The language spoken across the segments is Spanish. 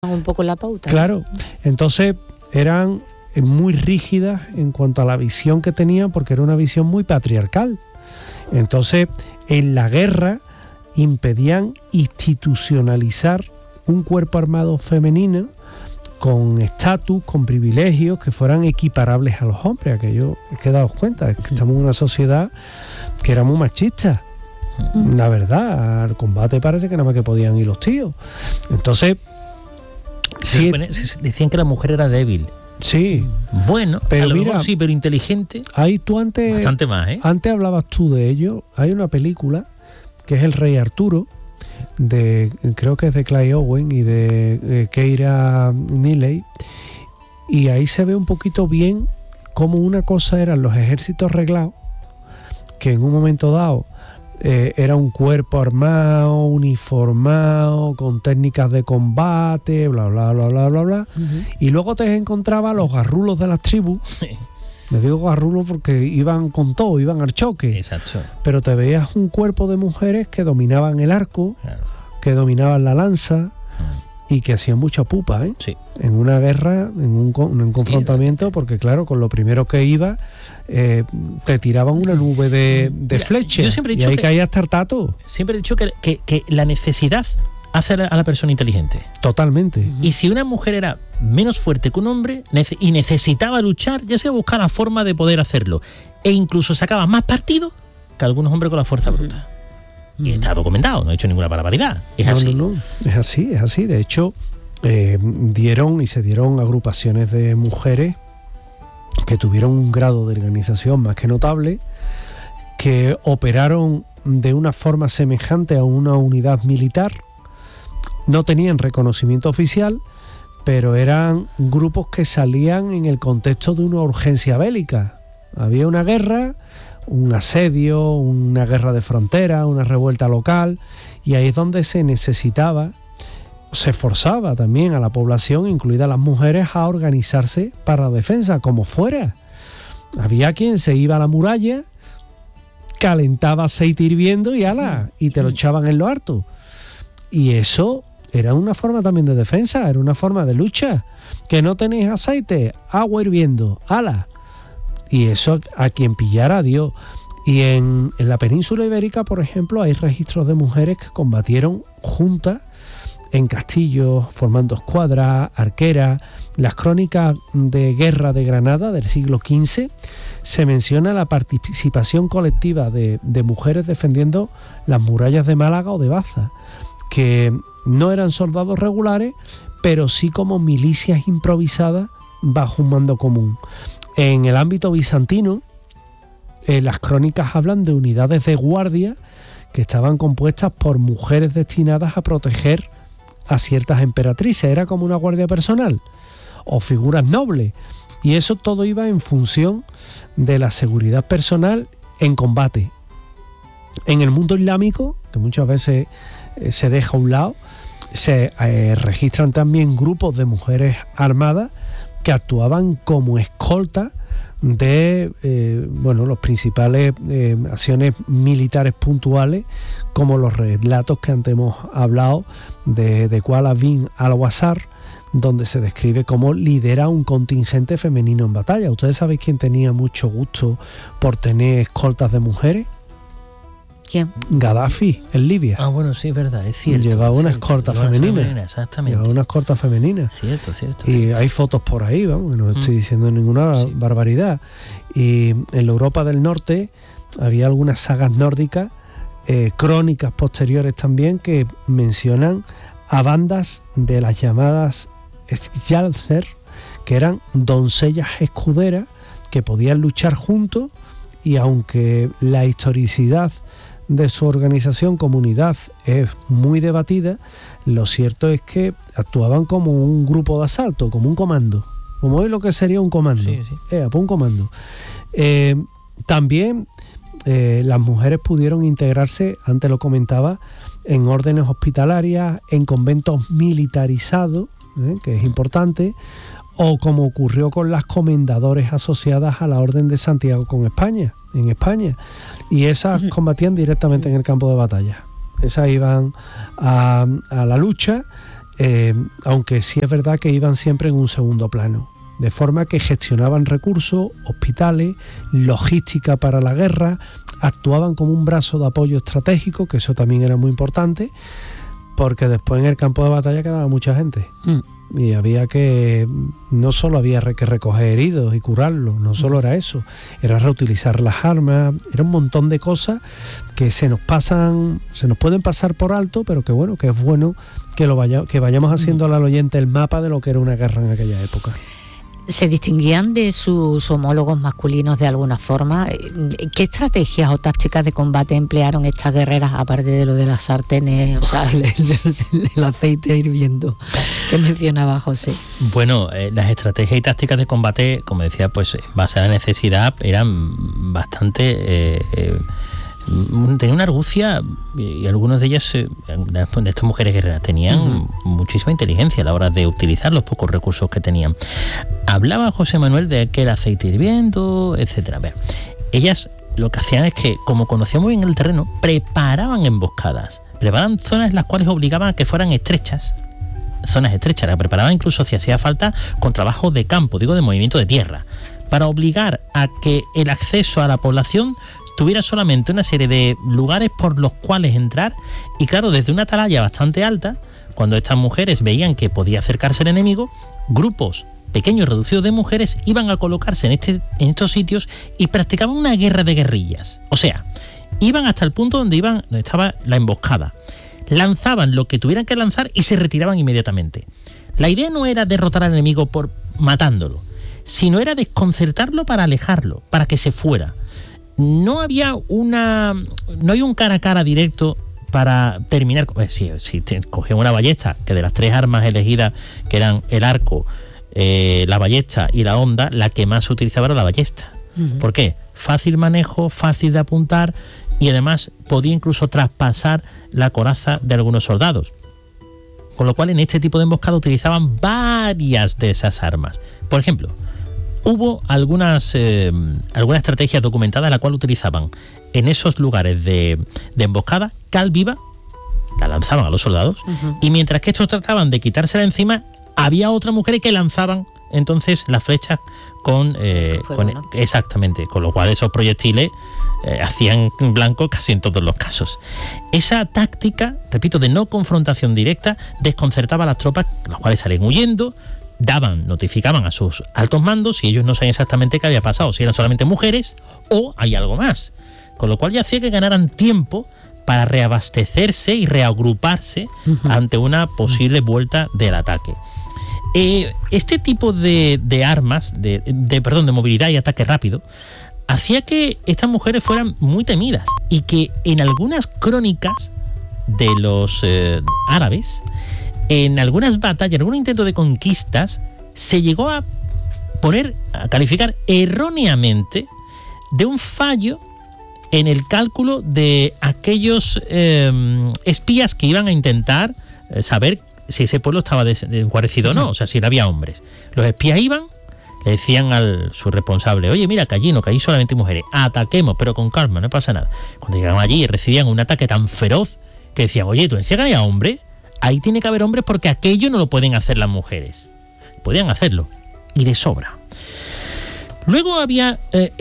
un poco la pauta. Claro, entonces eran muy rígidas en cuanto a la visión que tenían, porque era una visión muy patriarcal. Entonces, en la guerra impedían institucionalizar un cuerpo armado femenino con estatus, con privilegios que fueran equiparables a los hombres. Aquello, es que daos cuenta, es que estamos en una sociedad que era muy machista. La verdad, al combate parece que nada más que podían ir los tíos. Entonces, decían que la mujer era débil. Sí. Bueno, pero a lo mira, mejor sí, pero inteligente. Ahí tú antes, bastante más, ¿eh? Antes hablabas tú de ello. Hay una película que es El Rey Arturo, creo que es de Clive Owen y de Keira Knightley, y ahí se ve un poquito bien cómo una cosa eran los ejércitos reglados, que en un momento dado era un cuerpo armado, uniformado, con técnicas de combate, bla, bla, bla, bla, bla, bla. Y luego te encontraba los garrulos de las tribus. Me digo garrulos porque iban con todo, iban al choque. Exacto. Pero te veías un cuerpo de mujeres que dominaban el arco, Claro. que dominaban la lanza y que hacían mucha pupa, ¿eh? Sí. En una guerra, en un confrontamiento, porque claro, con lo primero que iba, te tiraban una nube de flechas. Yo siempre he y dicho ahí que caías tartato. Siempre he dicho que la necesidad hace a la persona inteligente. Totalmente. Y si una mujer era menos fuerte que un hombre y necesitaba luchar, ya se buscaba la forma de poder hacerlo. E incluso sacaba más partido que algunos hombres con la fuerza bruta. Y está documentado, no he hecho ninguna barbaridad. Es así. No. Es así. De hecho, se dieron agrupaciones de mujeres que tuvieron un grado de organización más que notable, que operaron de una forma semejante a una unidad militar. No tenían reconocimiento oficial, pero eran grupos que salían en el contexto de una urgencia bélica. Había una guerra, un asedio, una guerra de frontera, una revuelta local, y ahí es donde se necesitaba, se forzaba también a la población, incluidas las mujeres, a organizarse para la defensa, como fuera. Había quien se iba a la muralla, calentaba aceite hirviendo y te lo echaban en lo harto. Y eso era una forma también de defensa, era una forma de lucha. Que no tenéis aceite, agua hirviendo, ¡ala! Y eso a quien pillara dio. Y en la península ibérica, por ejemplo, hay registros de mujeres que combatieron juntas en castillos, formando escuadras, arqueras. Las crónicas de guerra de Granada del siglo XV se menciona la participación colectiva de mujeres defendiendo las murallas de Málaga o de Baza, que no eran soldados regulares, pero sí como milicias improvisadas bajo un mando común. En el ámbito bizantino, las crónicas hablan de unidades de guardia que estaban compuestas por mujeres destinadas a proteger a ciertas emperatrices. Era como una guardia personal o figuras nobles, y eso todo iba en función de la seguridad personal en combate. En el mundo islámico, que muchas veces se deja a un lado, se registran también grupos de mujeres armadas que actuaban como escolta de los principales acciones militares puntuales, como los relatos que antes hemos hablado de Qala bin al-Wazar, donde se describe cómo lidera un contingente femenino en batalla. ¿Ustedes saben quién tenía mucho gusto por tener escoltas de mujeres? ¿Quién? Gaddafi, en Libia. Ah, bueno, sí, es verdad, es cierto. Llevaba una escolta femenina. Exactamente. Llevaba una escolta femenina. Cierto. Y hay fotos por ahí, vamos, que no estoy diciendo ninguna barbaridad. Y en la Europa del Norte había algunas sagas nórdicas, crónicas posteriores también, que mencionan a bandas de las llamadas Skjalser, que eran doncellas escuderas que podían luchar juntos, y aunque la historicidad de su organización comunidad es muy debatida, lo cierto es que actuaban como un grupo de asalto, como un comando, como hoy lo que sería un comando. Sí. Un comando. También las mujeres pudieron integrarse, antes lo comentaba, en órdenes hospitalarias, en conventos militarizados, que es importante, o como ocurrió con las comendadores asociadas a la Orden de Santiago en España, y esas combatían directamente en el campo de batalla. Esas iban a la lucha aunque sí es verdad que iban siempre en un segundo plano. De forma que gestionaban recursos, hospitales, logística para la guerra, actuaban como un brazo de apoyo estratégico, que eso también era muy importante, porque después en el campo de batalla quedaba mucha gente. Y había que, no solo había que recoger heridos y curarlos, no solo era eso, era reutilizar las armas, era un montón de cosas que se nos pueden pasar por alto, pero que bueno, que es bueno que vayamos haciendo al oyente el mapa de lo que era una guerra en aquella época. ¿Se distinguían de sus homólogos masculinos de alguna forma? ¿Qué estrategias o tácticas de combate emplearon estas guerreras, aparte de lo de las sartenes, o sea, el aceite hirviendo que mencionaba José? Bueno, las estrategias y tácticas de combate, como decía, pues basadas en la necesidad, eran bastante... tenía una argucia, y algunos de ellas, de estas mujeres guerreras, tenían muchísima inteligencia a la hora de utilizar los pocos recursos que tenían. Hablaba José Manuel de que el aceite hirviendo, etcétera. Ellas lo que hacían es que, como conocían muy bien el terreno, preparaban emboscadas, preparaban zonas en las cuales obligaban a que fueran estrechas, zonas estrechas, la preparaban incluso si hacía falta con trabajo de campo, digo de movimiento de tierra, para obligar a que el acceso a la población tuviera solamente una serie de lugares por los cuales entrar, y claro, desde una atalaya bastante alta, cuando estas mujeres veían que podía acercarse el enemigo, grupos pequeños reducidos de mujeres iban a colocarse en estos sitios y practicaban una guerra de guerrillas. O sea, iban hasta el punto donde estaba la emboscada, lanzaban lo que tuvieran que lanzar y se retiraban inmediatamente. La idea no era derrotar al enemigo por matándolo, sino era desconcertarlo para alejarlo, para que se fuera. No hay un cara a cara directo para terminar. Si cogían una ballesta, que de las 3 armas elegidas, que eran el arco, la ballesta y la honda, la que más se utilizaba era la ballesta. ¿Por qué? Fácil manejo, fácil de apuntar, y además podía incluso traspasar la coraza de algunos soldados. Con lo cual, en este tipo de emboscada utilizaban varias de esas armas. Por ejemplo, hubo algunas estrategias documentadas en la cual utilizaban en esos lugares de emboscada cal viva, la lanzaban a los soldados, y mientras que estos trataban de quitársela encima, había otras mujeres que lanzaban entonces las flechas con ¿no? Exactamente, con lo cual esos proyectiles hacían blanco casi en todos los casos. Esa táctica, repito, de no confrontación directa, desconcertaba a las tropas, las cuales salían huyendo, notificaban a sus altos mandos, y ellos no sabían exactamente qué había pasado, si eran solamente mujeres o hay algo más. Con lo cual ya hacía que ganaran tiempo para reabastecerse y reagruparse ante una posible vuelta del ataque. Este tipo de armas, de movilidad y ataque rápido, hacía que estas mujeres fueran muy temidas, y que en algunas crónicas de los árabes, en algunas batallas, en algún intento de conquistas, se llegó a calificar erróneamente de un fallo en el cálculo de aquellos espías que iban a intentar saber si ese pueblo estaba desguarecido o no, o sea, si no había hombres. Los espías iban, le decían a su responsable: oye, mira, que allí solamente mujeres, ataquemos, pero con calma, no pasa nada. Cuando llegaban allí y recibían un ataque tan feroz que decían: oye, ¿tú decías que había hombres? Ahí tiene que haber hombres, porque aquello no lo pueden hacer las mujeres. Podían hacerlo, y de sobra. Luego había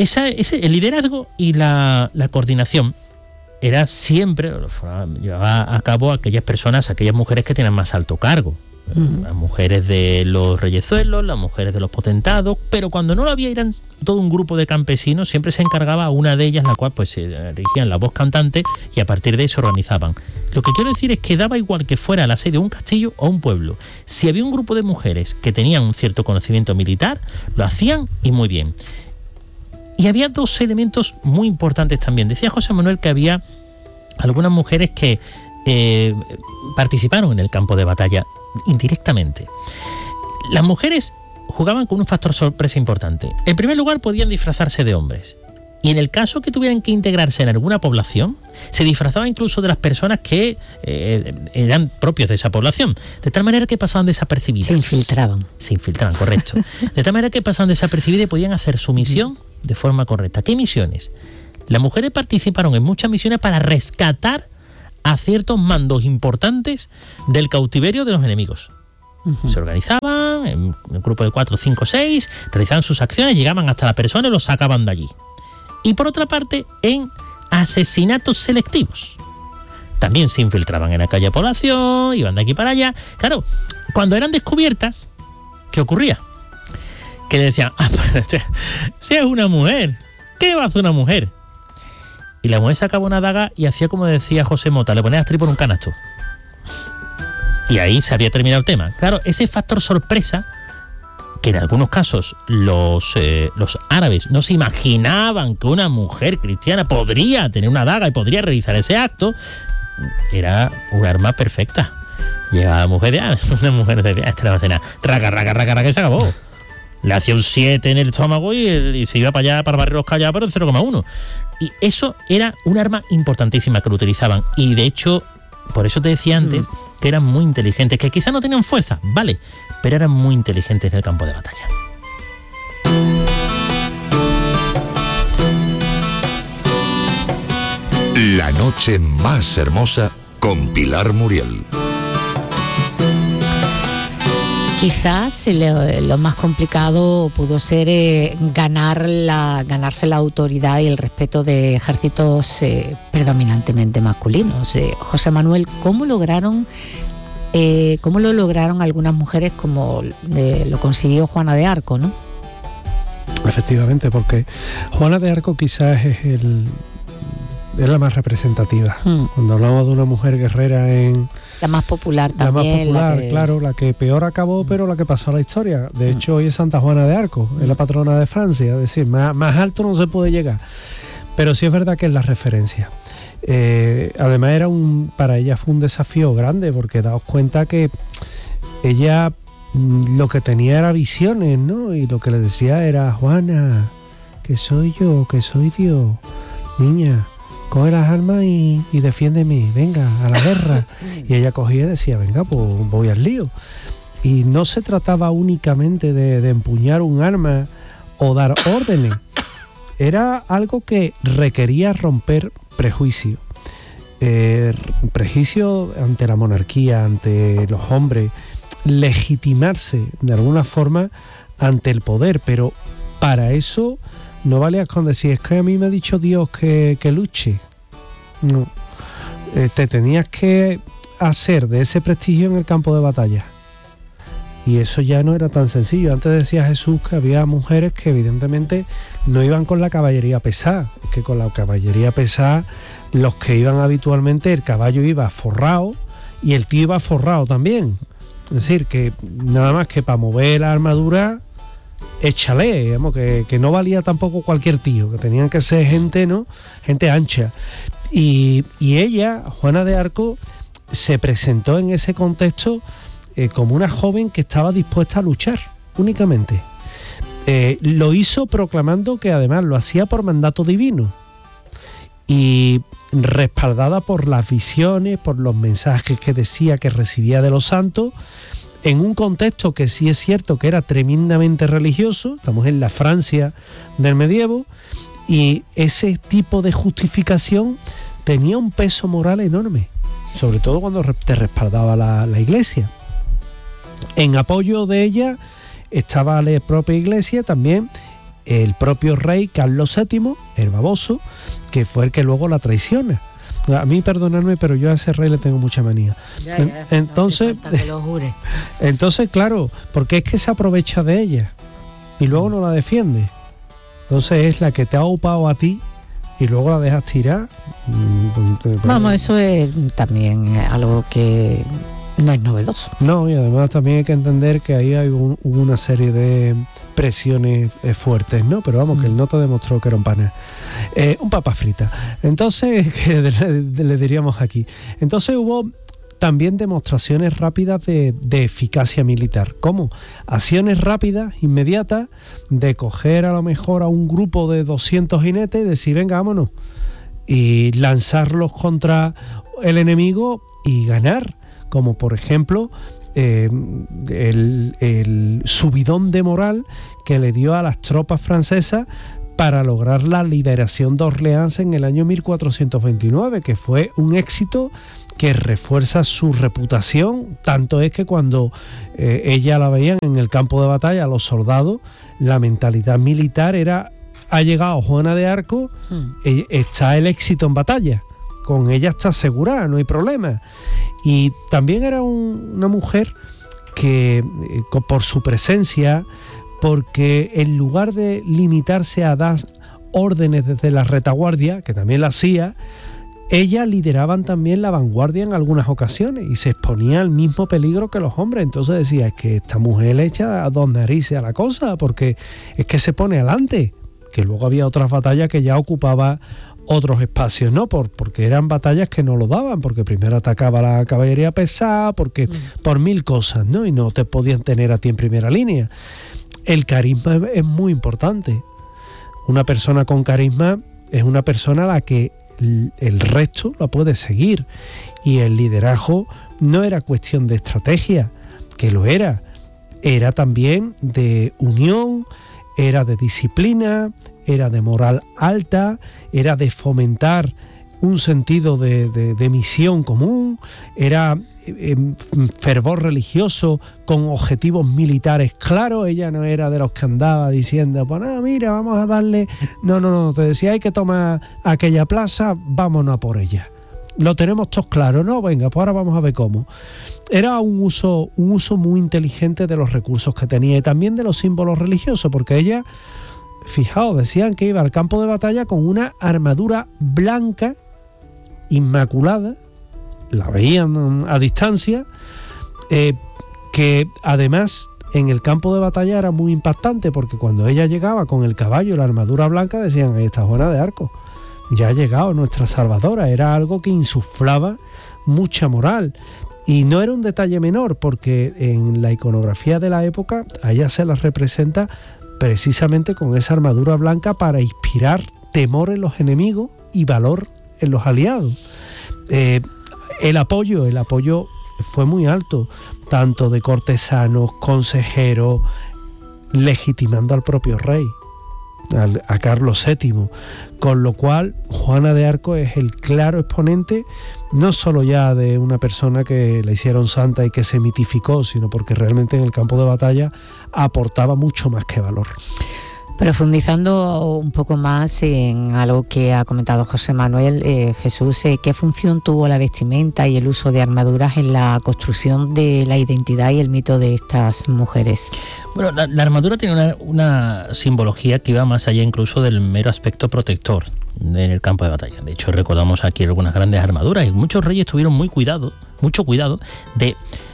el liderazgo y la coordinación. Era siempre, llevaba a cabo aquellas mujeres que tenían más alto cargo. Las mujeres de los reyezuelos, las mujeres de los potentados, pero cuando no lo había, eran todo un grupo de campesinos, siempre se encargaba a una de ellas, la cual pues se dirigían la voz cantante, y a partir de eso organizaban. Lo que quiero decir es que daba igual que fuera el asedio de un castillo o un pueblo. Si había un grupo de mujeres que tenían un cierto conocimiento militar, lo hacían, y muy bien. Y había 2 elementos muy importantes también. Decía José Manuel que había algunas mujeres que participaron en el campo de batalla indirectamente. Las mujeres jugaban con un factor sorpresa importante. En primer lugar, podían disfrazarse de hombres, y en el caso que tuvieran que integrarse en alguna población, se disfrazaban incluso de las personas que eran propios de esa población, de tal manera que pasaban desapercibidas. Se infiltraban, correcto. De tal manera que pasaban desapercibidas y podían hacer su misión de forma correcta. ¿Qué misiones? Las mujeres participaron en muchas misiones para rescatar a ciertos mandos importantes del cautiverio de los enemigos. Se organizaban en un grupo de 4, 5, 6, realizaban sus acciones, llegaban hasta la persona y los sacaban de allí. Y por otra parte, en asesinatos selectivos. También se infiltraban en aquella población, iban de aquí para allá. Claro, cuando eran descubiertas, ¿qué ocurría? Que le decían, si es una mujer, ¿qué va a hacer una mujer? Y la mujer sacaba una daga y hacía como decía José Mota, le ponía las tripas en un canasto. Y ahí se había terminado el tema. Claro, ese factor sorpresa, que en algunos casos los árabes no se imaginaban que una mujer cristiana podría tener una daga y podría realizar ese acto, era un arma perfecta. Llegaba la mujer de una mujer de esta no va a hacer nada. Raca, y se acabó. Le hacía un 7 en el estómago y se iba para allá, para barrer los callados, pero en 0,1. Y eso era un arma importantísima que lo utilizaban. Y de hecho, por eso te decía antes que eran muy inteligentes, que quizá no tenían fuerza, vale, pero eran muy inteligentes en el campo de batalla. La noche más hermosa con Pilar Muriel. Quizás lo más complicado pudo ser ganarse la autoridad y el respeto de ejércitos predominantemente masculinos. José Manuel, ¿cómo lo lograron algunas mujeres como lo consiguió Juana de Arco, ¿no? Efectivamente, porque Juana de Arco quizás es la más representativa. Cuando hablamos de una mujer guerrera la más popular también. La más popular, claro, la que peor acabó, pero la que pasó a la historia. De hecho, hoy es Santa Juana de Arco, es la patrona de Francia, es decir, más alto no se puede llegar. Pero sí es verdad que es la referencia. Además para ella fue un desafío grande, porque daos cuenta que ella lo que tenía era visiones, ¿no? Y lo que le decía era, Juana, que soy yo, que soy Dios, niña, coge las armas y defiéndeme, venga, a la guerra. Y ella cogía y decía, venga, pues voy al lío. Y no se trataba únicamente de empuñar un arma o dar órdenes. Era algo que requería romper prejuicios. Prejuicios ante la monarquía, ante los hombres, legitimarse de alguna forma ante el poder. Pero para eso no valía con decir, es que a mí me ha dicho Dios que luche. No. Te tenías que hacer de ese prestigio en el campo de batalla. Y eso ya no era tan sencillo. Antes decía Jesús que había mujeres que evidentemente no iban con la caballería pesada. Es que con la caballería pesada, los que iban habitualmente, el caballo iba forrado y el tío iba forrado también. Es decir, que nada más que para mover la armadura, échale, digamos, que no valía tampoco cualquier tío, que tenían que ser gente, ¿no? Gente ancha. Y ella, Juana de Arco, se presentó en ese contexto como una joven que estaba dispuesta a luchar únicamente. Lo hizo proclamando que además lo hacía por mandato divino y respaldada por las visiones, por los mensajes que decía que recibía de los santos, en un contexto que sí es cierto que era tremendamente religioso. Estamos en la Francia del medievo, y ese tipo de justificación tenía un peso moral enorme, sobre todo cuando te respaldaba la iglesia. En apoyo de ella estaba la propia iglesia, también el propio rey Carlos VII, el baboso, que fue el que luego la traiciona. A mí, perdonadme, pero yo a ese rey le tengo mucha manía. Ya, entonces, no hace falta que lo jure. Entonces, claro, porque es que se aprovecha de ella y luego no la defiende. Entonces es la que te ha upado a ti y luego la dejas tirar. Vamos, eso es también algo que no es novedoso. No, y además también hay que entender que ahí hubo una serie de presiones fuertes, ¿no? Pero vamos, que él no te demostró que era un pana. Un papa frita. Entonces, que le diríamos aquí. Entonces hubo también demostraciones rápidas de eficacia militar. ¿Cómo? Acciones rápidas, inmediatas, de coger a lo mejor a un grupo de 200 jinetes y decir, venga, vámonos. Y lanzarlos contra el enemigo y ganar. Como por ejemplo el subidón de moral que le dio a las tropas francesas para lograr la liberación de Orleans en el año 1429, que fue un éxito que refuerza su reputación. Tanto es que cuando ella la veían en el campo de batalla, los soldados, la mentalidad militar era: ha llegado Juana de Arco, está el éxito en batalla, con ella está asegurada, no hay problema. Y también era una mujer que, por su presencia, porque en lugar de limitarse a dar órdenes desde la retaguardia, que también la hacía, ella lideraban también la vanguardia en algunas ocasiones y se exponía al mismo peligro que los hombres. Entonces decía: es que esta mujer le echa a dos narices a la cosa, porque es que se pone adelante. Que luego había otras batallas que ya ocupaba otros espacios, ¿no? Porque eran batallas que no lo daban, porque primero atacaba la caballería pesada, porque por mil cosas, ¿no? Y no te podían tener a ti en primera línea. El carisma es muy importante. Una persona con carisma es una persona a la que el resto la puede seguir. Y el liderazgo no era cuestión de estrategia, que lo era también de unión, era de disciplina, era de moral alta, era de fomentar un sentido de misión común, era fervor religioso con objetivos militares claros. Ella no era de los que andaba diciendo: pues no, mira, vamos a darle... No, te decía: hay que tomar aquella plaza, vámonos a por ella. Lo tenemos todos claro, ¿no? Venga, pues ahora vamos a ver cómo. Era un uso muy inteligente de los recursos que tenía y también de los símbolos religiosos, porque ella, fijaos, decían que iba al campo de batalla con una armadura blanca, inmaculada, la veían a distancia, que además en el campo de batalla era muy impactante, porque cuando ella llegaba con el caballo y la armadura blanca, decían: ahí está Juana de Arco, ya ha llegado nuestra salvadora. Era algo que insuflaba mucha moral. Y no era un detalle menor, porque en la iconografía de la época a ella se la representa precisamente con esa armadura blanca para inspirar temor en los enemigos y valor en los aliados. El apoyo fue muy alto, tanto de cortesanos, consejeros, legitimando al propio rey, a Carlos VII, con lo cual Juana de Arco es el claro exponente no solo ya de una persona que la hicieron santa y que se mitificó, sino porque realmente en el campo de batalla aportaba mucho más que valor. Profundizando un poco más en algo que ha comentado José Manuel, Jesús, ¿qué función tuvo la vestimenta y el uso de armaduras en la construcción de la identidad y el mito de estas mujeres? Bueno, la armadura tiene una simbología que iba más allá incluso del mero aspecto protector en el campo de batalla. De hecho, recordamos aquí algunas grandes armaduras y muchos reyes tuvieron mucho cuidado de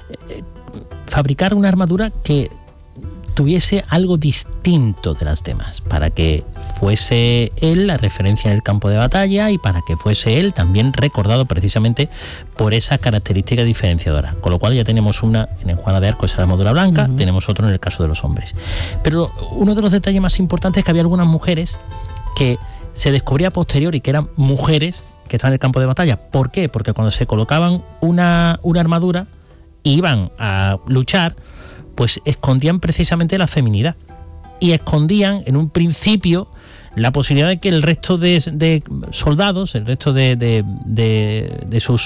fabricar una armadura que tuviese algo distinto de las demás, para que fuese él la referencia en el campo de batalla y para que fuese él también recordado precisamente por esa característica diferenciadora. Con lo cual ya tenemos una en Juana de Arco, esa armadura blanca, tenemos otro en el caso de los hombres. Pero uno de los detalles más importantes es que había algunas mujeres que se descubría a posteriori que eran mujeres que estaban en el campo de batalla. ¿Por qué? Porque cuando se colocaban una armadura e iban a luchar, pues escondían precisamente la feminidad y escondían en un principio la posibilidad de que el resto de soldados, el resto de su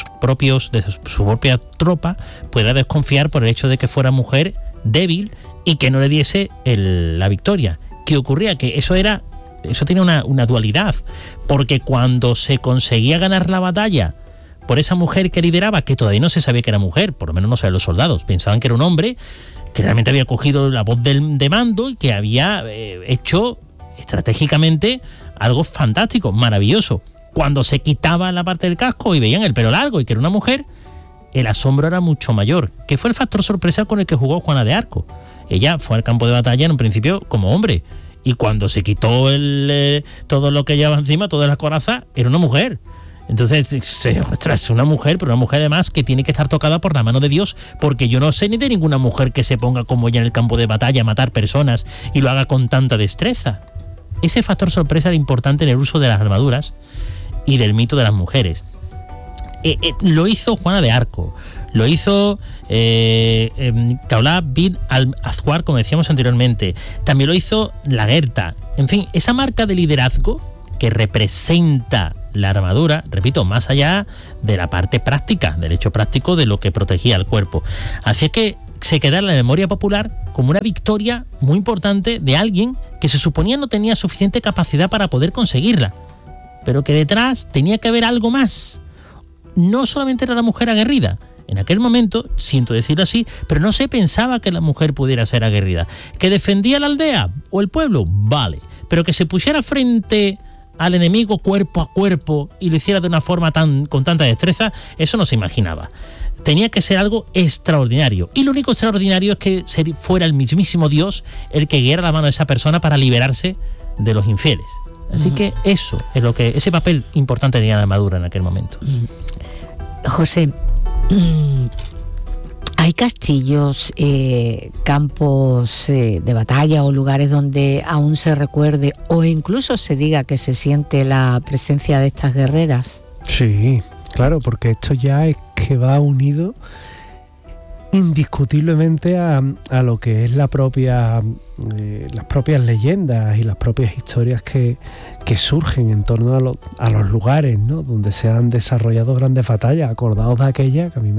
propia tropa pueda desconfiar por el hecho de que fuera mujer débil y que no le diese la victoria. ¿Qué ocurría? Que eso tiene una dualidad, porque cuando se conseguía ganar la batalla por esa mujer que lideraba, que todavía no se sabía que era mujer, por lo menos no sabían los soldados, pensaban que era un hombre que realmente había cogido la voz de mando y que había hecho estratégicamente algo fantástico, maravilloso. Cuando se quitaba la parte del casco y veían el pelo largo y que era una mujer, el asombro era mucho mayor, que fue el factor sorpresa con el que jugó Juana de Arco. Ella fue al campo de batalla en un principio como hombre, y cuando se quitó todo lo que llevaba encima, toda la coraza, era una mujer. Entonces, es una mujer, pero una mujer además que tiene que estar tocada por la mano de Dios, porque yo no sé ni de ninguna mujer que se ponga como ella en el campo de batalla a matar personas y lo haga con tanta destreza. Ese factor sorpresa era importante en el uso de las armaduras y del mito de las mujeres. Lo hizo Juana de Arco, lo hizo Kaolab bin al-Azwar, como decíamos anteriormente, también lo hizo Lagertha. En fin, esa marca de liderazgo que representa la armadura, repito, más allá de la parte práctica, del hecho práctico de lo que protegía al cuerpo. Así es que se queda en la memoria popular como una victoria muy importante de alguien que se suponía no tenía suficiente capacidad para poder conseguirla, pero que detrás tenía que haber algo más. No solamente era la mujer aguerrida. En aquel momento, siento decirlo así, pero no se pensaba que la mujer pudiera ser aguerrida. ¿Que defendía la aldea o el pueblo? Vale. Pero que se pusiera frente al enemigo cuerpo a cuerpo y lo hiciera de una forma con tanta destreza, eso no se imaginaba. Tenía que ser algo extraordinario. Y lo único extraordinario es que fuera el mismísimo Dios el que guiara la mano de esa persona para liberarse de los infieles. Así que eso es lo que ese papel importante tenía la armadura en aquel momento. José, ¿hay castillos, campos de batalla o lugares donde aún se recuerde o incluso se diga que se siente la presencia de estas guerreras? Sí, claro, porque esto ya es que va unido indiscutiblemente a lo que es las propias leyendas y las propias historias que surgen en torno a los lugares, ¿no?, donde se han desarrollado grandes batallas. Acordaos de aquella que a mí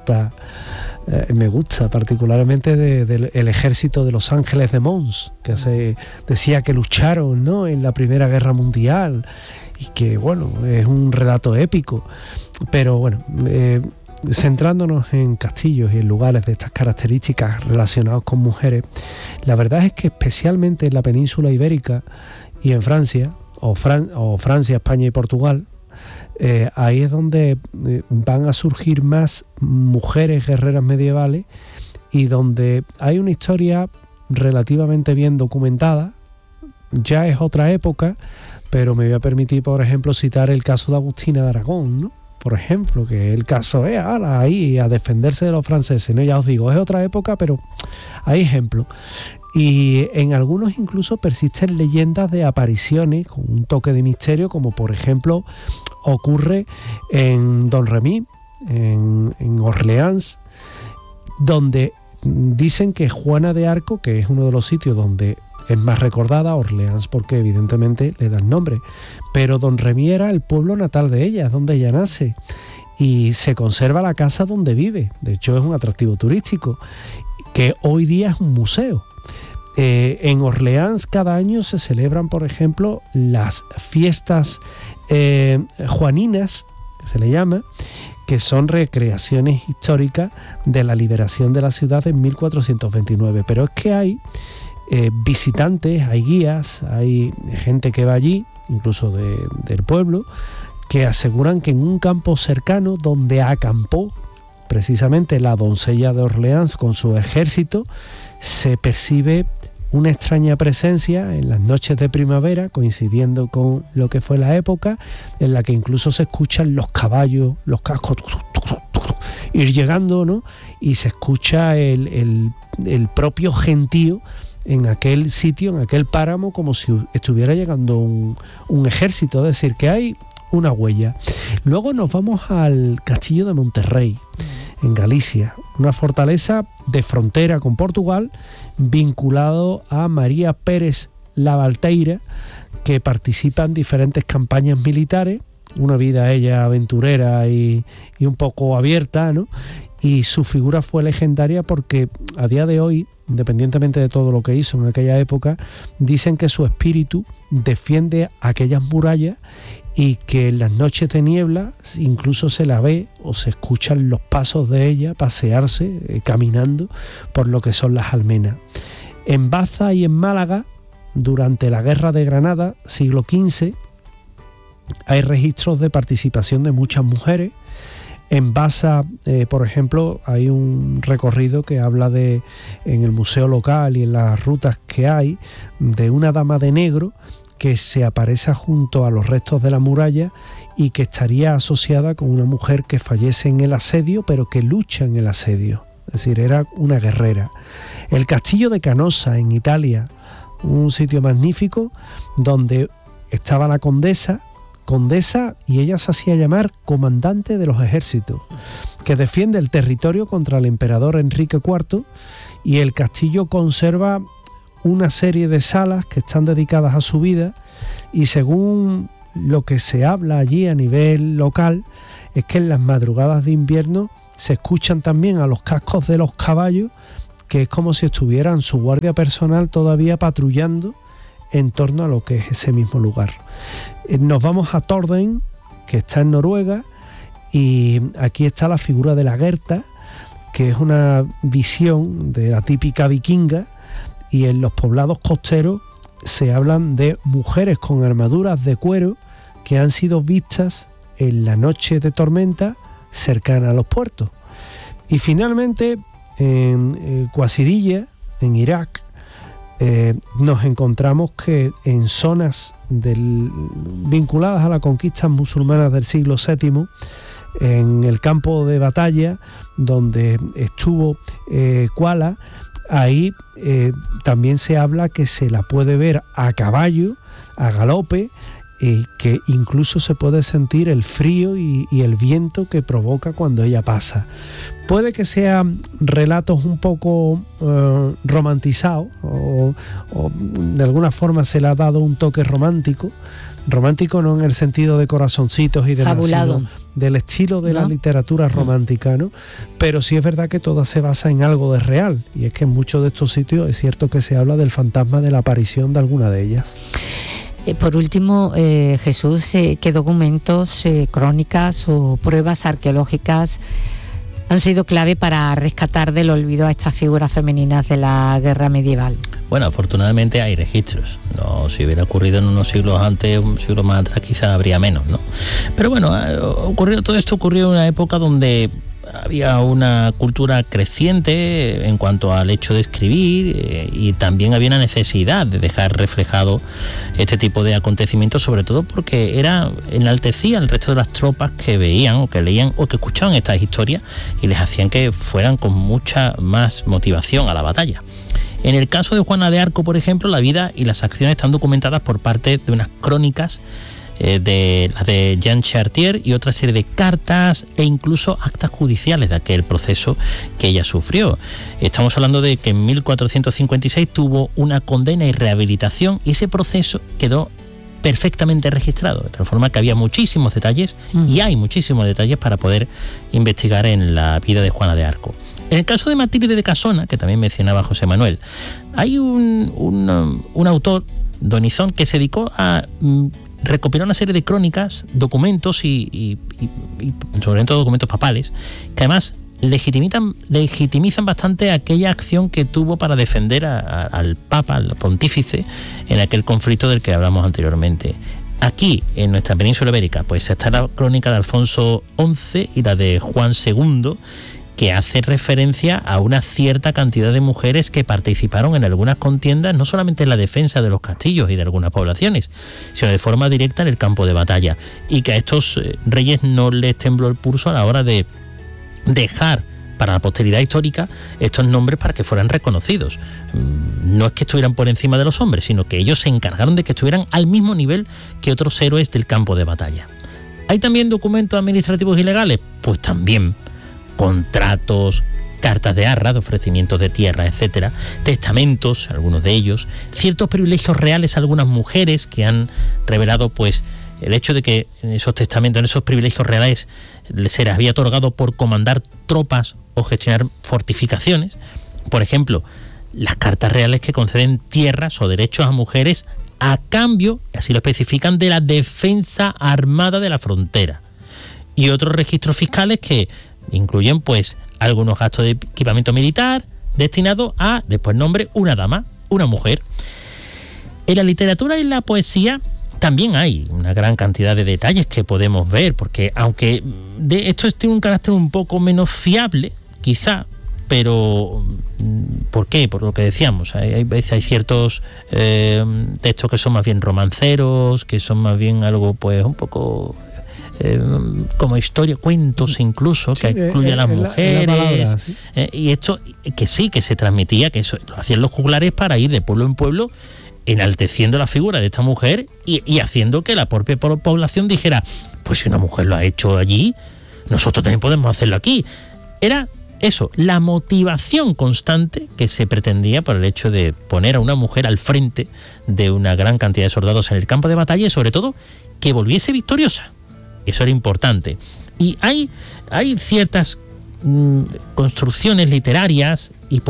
me gusta particularmente del ejército de los Ángeles de Mons, que se decía que lucharon, ¿no?, en la Primera Guerra Mundial, y que bueno, es un relato épico, pero bueno, centrándonos en castillos y en lugares de estas características relacionados con mujeres, la verdad es que especialmente en la península ibérica y en Francia, o Francia, España y Portugal, ahí es donde van a surgir más mujeres guerreras medievales y donde hay una historia relativamente bien documentada. Ya es otra época, pero me voy a permitir, por ejemplo, citar el caso de Agustina de Aragón, ¿no? Por ejemplo, que el caso es ahí a defenderse de los franceses, ¿no? Ya os digo, es otra época, pero hay ejemplos. Y en algunos incluso persisten leyendas de apariciones con un toque de misterio, como por ejemplo ocurre en Don Remy, en Orleans, donde dicen que Juana de Arco, que es uno de los sitios donde es más recordada, Orleans porque evidentemente le da el nombre, pero Don Remy era el pueblo natal de ella, es donde ella nace, y se conserva la casa donde vive. De hecho es un atractivo turístico que hoy día es un museo. En Orleans cada año se celebran, por ejemplo, las fiestas juaninas, que se le llama, que son recreaciones históricas de la liberación de la ciudad en 1429. Pero es que hay visitantes, hay guías, hay gente que va allí, incluso del pueblo, que aseguran que en un campo cercano donde acampó precisamente la doncella de Orleans con su ejército, se percibe una extraña presencia en las noches de primavera, coincidiendo con lo que fue la época, en la que incluso se escuchan los caballos, los cascos ir llegando, ¿no? Y se escucha el propio gentío en aquel sitio, en aquel páramo, como si estuviera llegando un ejército. Es decir, que hay una huella. Luego nos vamos al castillo de Monterrey, en Galicia, una fortaleza de frontera con Portugal, vinculado a María Pérez Lavalteira, que participa en diferentes campañas militares, una vida ella aventurera y un poco abierta, ¿no? Y su figura fue legendaria porque a día de hoy, independientemente de todo lo que hizo en aquella época, dicen que su espíritu defiende aquellas murallas y que en las noches de niebla incluso se la ve o se escuchan los pasos de ella pasearse, caminando por lo que son las almenas. En Baza y en Málaga, durante la Guerra de Granada, siglo XV, hay registros de participación de muchas mujeres. En Baza, por ejemplo, hay un recorrido que habla en el museo local y en las rutas que hay, de una dama de negro que se aparece junto a los restos de la muralla y que estaría asociada con una mujer que fallece en el asedio, pero que lucha en el asedio. Es decir, era una guerrera. El castillo de Canosa, en Italia, un sitio magnífico donde estaba la condesa, y ella se hacía llamar comandante de los ejércitos, que defiende el territorio contra el emperador Enrique IV, y el castillo conserva una serie de salas que están dedicadas a su vida, y según lo que se habla allí a nivel local, es que en las madrugadas de invierno se escuchan también a los cascos de los caballos, que es como si estuvieran su guardia personal todavía patrullando en torno a lo que es ese mismo lugar. Nos vamos a Torden, que está en Noruega, y aquí está la figura de la Gerta, que es una visión de la típica vikinga, y en los poblados costeros se hablan de mujeres con armaduras de cuero que han sido vistas en la noche de tormenta cercana a los puertos. Y finalmente en Qasidiyya, en Irak, nos encontramos que en zonas vinculadas a las conquistas musulmanas del siglo VII, en el campo de batalla donde estuvo Kuala, ahí también se habla que se la puede ver a caballo, a galope, que incluso se puede sentir el frío y el viento que provoca cuando ella pasa. Puede que sean relatos un poco romantizados, o de alguna forma se le ha dado un toque romántico no en el sentido de corazoncitos y demás, sino del estilo de la literatura romántica, ¿no? Pero sí es verdad que toda se basa en algo de real, y es que en muchos de estos sitios es cierto que se habla del fantasma de la aparición de alguna de ellas. Por último, Jesús, ¿qué documentos, crónicas o pruebas arqueológicas han sido clave para rescatar del olvido a estas figuras femeninas de la guerra medieval? Bueno, afortunadamente hay registros. No, si hubiera ocurrido en unos siglos antes, un siglo más atrás, quizás habría menos, ¿no? Pero bueno, todo esto ocurrió en una época donde había una cultura creciente en cuanto al hecho de escribir, y también había una necesidad de dejar reflejado este tipo de acontecimientos, sobre todo porque enaltecía el resto de las tropas que veían o que leían o que escuchaban estas historias, y les hacían que fueran con mucha más motivación a la batalla. En el caso de Juana de Arco, por ejemplo, la vida y las acciones están documentadas por parte de unas crónicas de las de Jean Chartier y otra serie de cartas e incluso actas judiciales de aquel proceso que ella sufrió. Estamos hablando de que en 1456 tuvo una condena y rehabilitación, y ese proceso quedó perfectamente registrado, de tal forma que había muchísimos detalles, y hay muchísimos detalles para poder investigar en la vida de Juana de Arco. En el caso de Matilde de Casona, que también mencionaba José Manuel, hay un autor, Don Izón, que se dedicó a recopilar una serie de crónicas, documentos y sobre todo documentos papales, que además legitimizan bastante aquella acción que tuvo para defender al Papa, al Pontífice, en aquel conflicto del que hablamos anteriormente. Aquí, en nuestra península ibérica, pues está la crónica de Alfonso XI y la de Juan II, que hace referencia a una cierta cantidad de mujeres que participaron en algunas contiendas, no solamente en la defensa de los castillos y de algunas poblaciones, sino de forma directa en el campo de batalla, y que a estos reyes no les tembló el pulso a la hora de dejar para la posteridad histórica estos nombres para que fueran reconocidos. No es que estuvieran por encima de los hombres, sino que ellos se encargaron de que estuvieran al mismo nivel que otros héroes del campo de batalla. ¿Hay también documentos administrativos y legales? Pues también. Contratos, cartas de arras, de ofrecimientos de tierra, etcétera, testamentos, algunos de ellos, ciertos privilegios reales a algunas mujeres que han revelado pues el hecho de que en esos testamentos, en esos privilegios reales, se les había otorgado por comandar tropas o gestionar fortificaciones. Por ejemplo, las cartas reales que conceden tierras o derechos a mujeres a cambio, así lo especifican, de la defensa armada de la frontera. Y otros registros fiscales que incluyen pues algunos gastos de equipamiento militar destinado a, después nombre, una dama, una mujer. En la literatura y la poesía también hay una gran cantidad de detalles que podemos ver, porque aunque esto tiene un carácter un poco menos fiable, quizá, pero ¿por qué? Por lo que decíamos, hay ciertos textos que son más bien romanceros, que son más bien algo pues un poco como historia, cuentos incluso, que incluyen a las mujeres, palabra, ¿sí? Y esto que sí, que se transmitía, que eso lo hacían los juglares para ir de pueblo en pueblo enalteciendo la figura de esta mujer y haciendo que la propia población dijera, pues si una mujer lo ha hecho allí, nosotros también podemos hacerlo aquí. Era eso, la motivación constante que se pretendía por el hecho de poner a una mujer al frente de una gran cantidad de soldados en el campo de batalla y sobre todo que volviese victoriosa. Eso era importante. Y hay ciertas construcciones literarias y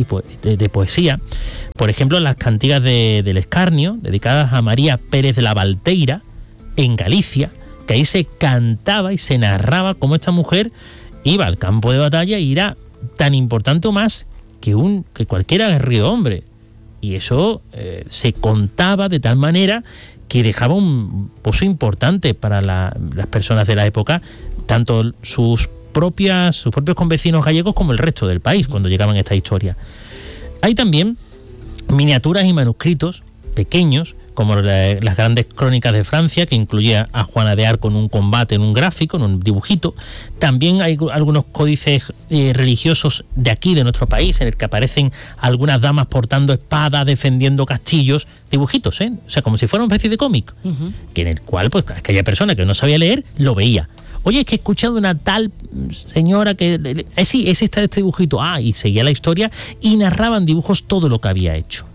de poesía, por ejemplo las cantigas del Escarnio, dedicadas a María Pérez de la Valteira, en Galicia, que ahí se cantaba y se narraba cómo esta mujer iba al campo de batalla y era tan importante o más que cualquier aguerrido hombre. Y eso se contaba de tal manera que dejaba un pozo importante para las personas de la época, tanto sus propios convecinos gallegos como el resto del país, cuando llegaban esta historia. Hay también miniaturas y manuscritos pequeños, como las grandes crónicas de Francia, que incluía a Juana de Arco en un combate, en un gráfico, en un dibujito. También hay algunos códices religiosos de aquí, de nuestro país, en el que aparecen algunas damas portando espadas, defendiendo castillos, dibujitos, o sea, como si fuera una especie de cómic, que en el cual, pues, aquella persona que no sabía leer, lo veía. Oye, es que he escuchado una tal señora que... sí, ese está este dibujito. Y seguía la historia y narraban dibujos todo lo que había hecho.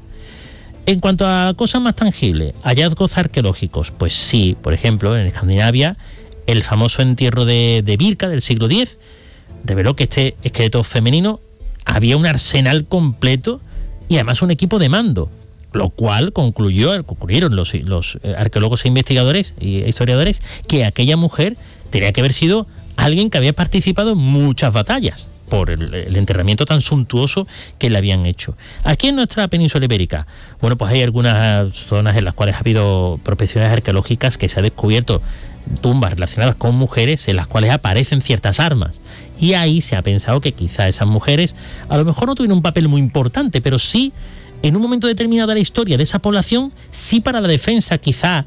En cuanto a cosas más tangibles, hallazgos arqueológicos, pues sí, por ejemplo, en Escandinavia, el famoso entierro de Birka del siglo X reveló que este esqueleto femenino había un arsenal completo y además un equipo de mando, lo cual concluyeron los arqueólogos e investigadores e historiadores que aquella mujer tenía que haber sido alguien que había participado en muchas batallas por el enterramiento tan suntuoso que le habían hecho. Aquí en nuestra península ibérica, bueno, pues hay algunas zonas en las cuales ha habido prospecciones arqueológicas que se ha descubierto tumbas relacionadas con mujeres en las cuales aparecen ciertas armas. Y ahí se ha pensado que quizá esas mujeres a lo mejor no tuvieron un papel muy importante, pero sí, en un momento determinado de la historia de esa población, sí para la defensa quizá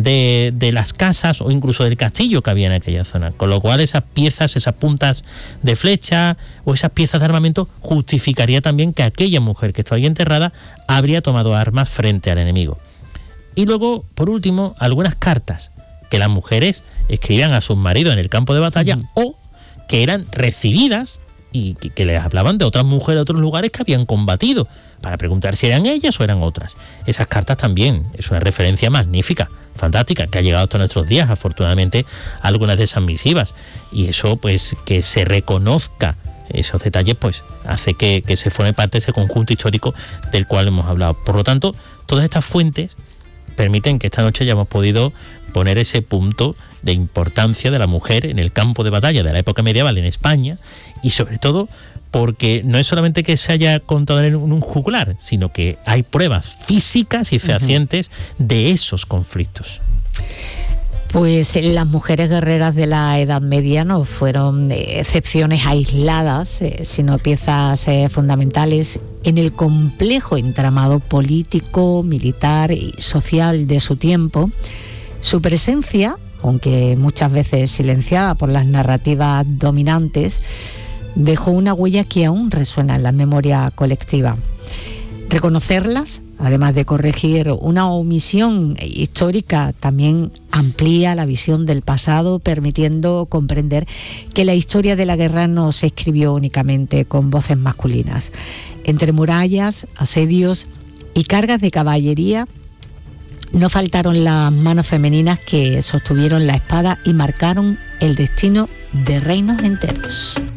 de las casas o incluso del castillo que había en aquella zona, con lo cual esas piezas, esas puntas de flecha o esas piezas de armamento justificaría también que aquella mujer que estaba ahí enterrada habría tomado armas frente al enemigo. Y luego, por último, algunas cartas que las mujeres escribían a sus maridos en el campo de batalla o que eran recibidas y que les hablaban de otras mujeres de otros lugares que habían combatido, para preguntar si eran ellas o eran otras. Esas cartas también es una referencia magnífica, fantástica, que ha llegado hasta nuestros días, afortunadamente, algunas de esas misivas. Y eso, pues, que se reconozca esos detalles, pues, hace que se forme parte de ese conjunto histórico del cual hemos hablado. Por lo tanto, todas estas fuentes permiten que esta noche hayamos podido poner ese punto de importancia de la mujer en el campo de batalla de la época medieval en España, y sobre todo porque no es solamente que se haya contado en un juglar, sino que hay pruebas físicas y fehacientes de esos conflictos. Pues las mujeres guerreras de la Edad Media no fueron excepciones aisladas, sino piezas fundamentales en el complejo entramado político, militar y social de su tiempo. Su presencia, aunque muchas veces silenciada por las narrativas dominantes, dejó una huella que aún resuena en la memoria colectiva. Reconocerlas, además de corregir una omisión histórica, también amplía la visión del pasado, permitiendo comprender que la historia de la guerra no se escribió únicamente con voces masculinas. Entre murallas, asedios y cargas de caballería, no faltaron las manos femeninas que sostuvieron la espada y marcaron el destino de reinos enteros.